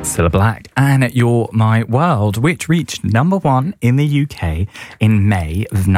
Cilla Black and You're My World, which reached number one in the UK in May of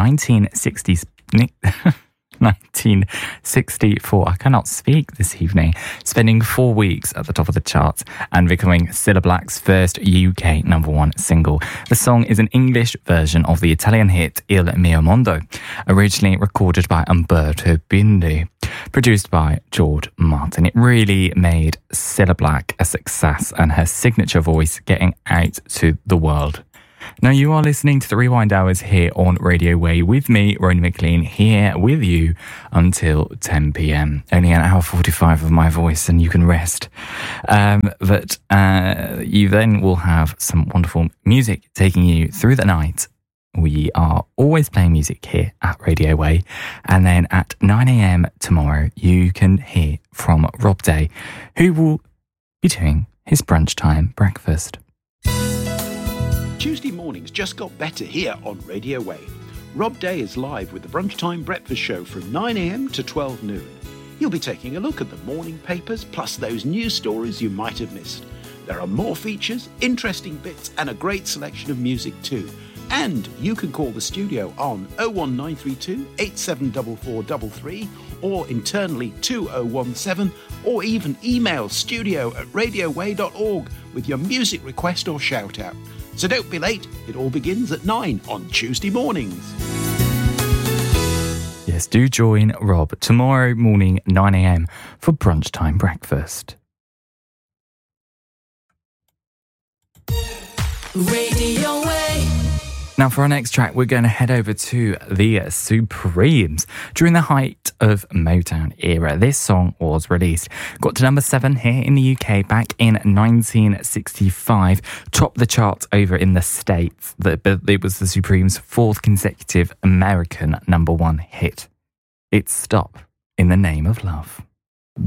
1964. I cannot speak this evening. Spending 4 weeks at the top of the charts and becoming Cilla Black's first UK number one single. The song is an English version of the Italian hit Il Mio Mondo, originally recorded by Umberto Bindi, produced by George Martin. It really made Cilla Black a success and her signature voice getting out to the world. Now, you are listening to the Rewind Hours here on Radio Way with me, Ronnie McLean, here with you until 10 p.m. Only an hour 45 of my voice and you can rest. But you then will have some wonderful music taking you through the night. We are always playing music here at Radio Way. And then at 9 a.m. tomorrow, you can hear from Rob Day, who will be doing his brunch time breakfast. Tuesday mornings just got better here on Radio Way. Rob Day is live with the Brunchtime Breakfast Show from 9 a.m. to 12 noon. He'll be taking a look at the morning papers, plus those news stories you might have missed. There are more features, interesting bits, and a great selection of music too. And you can call the studio on 01932 874433 or internally 2017, or even email studio@radioway.org with your music request or shout out. So don't be late, it all begins at 9 on Tuesday mornings. Yes, do join Rob tomorrow morning, 9 a.m. for Brunch Time Breakfast. Radio Way. Now, for our next track, we're going to head over to the Supremes. During the height of Motown era, this song was released. Got to number 7 here in the UK back in 1965. Topped the charts over in the States. It was the Supremes' 4th consecutive American number 1 hit. It's Stop in the Name of Love.